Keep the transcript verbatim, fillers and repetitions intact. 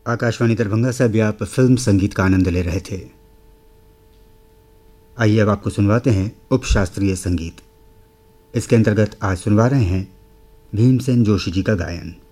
आकाशवाणी दरभंगा से अभी आप फिल्म संगीत का आनंद ले रहे थे। आइए अब आपको सुनवाते हैं उपशास्त्रीय संगीत। इसके अंतर्गत आज सुनवा रहे हैं भीमसेन जोशी जी का गायन।